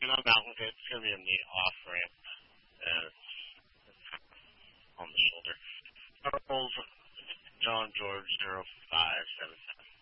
And on Mountain Gate, it's going to be in the off ramp. On the shoulder. Charles John George 0577.